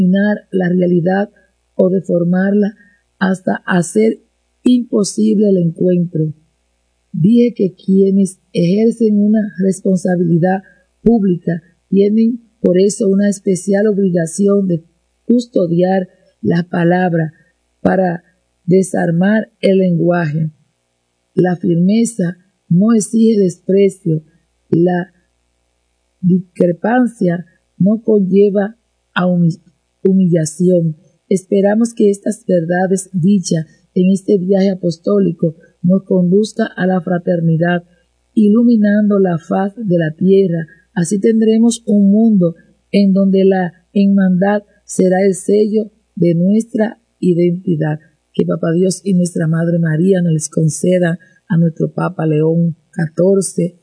la realidad o deformarla hasta hacer imposible el encuentro. Dije que quienes ejercen una responsabilidad pública tienen por eso una especial obligación de custodiar la palabra para desarmar el lenguaje. La firmeza no exige desprecio, la discrepancia no conlleva a humillación. Esperamos que estas verdades dichas en este viaje apostólico nos conduzca a la fraternidad, iluminando la faz de la tierra. Así tendremos un mundo en donde la hermandad será el sello de nuestra identidad. Que Papá Dios y nuestra Madre María nos les conceda a nuestro Papa León XIV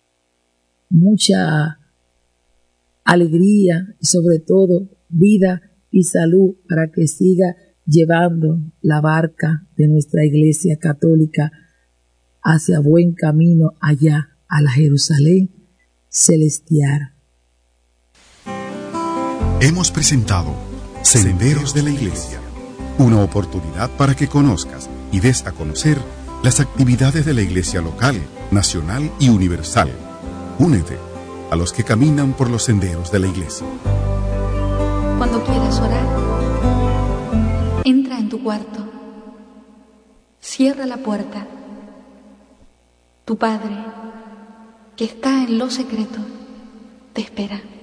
mucha alegría y sobre todo vida y salud para que siga llevando la barca de nuestra Iglesia Católica hacia buen camino allá a la Jerusalén celestial. Hemos presentado Senderos de la Iglesia, una oportunidad para que conozcas y des a conocer las actividades de la Iglesia local, nacional y universal. Únete a los que caminan por los senderos de la Iglesia. Cuando quieras orar, entra en tu cuarto, cierra la puerta. Tu Padre, que está en lo secreto, te espera.